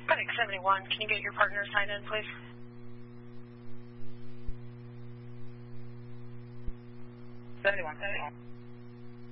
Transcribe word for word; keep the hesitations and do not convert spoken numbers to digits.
Medic seventy-one, can you get your partner signed in, please? seventy-one, seventy-one.